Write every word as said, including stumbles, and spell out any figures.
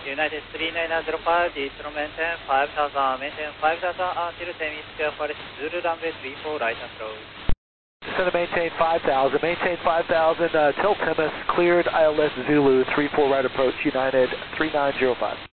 United three nine zero five, distro maintain five thousand, maintain five thousand until ten minutes clear for Zulu runway three four right approach. Center maintain five thousand, maintain five thousand, uh, till Timus, cleared I L S Zulu three four right approach, United three nine zero five.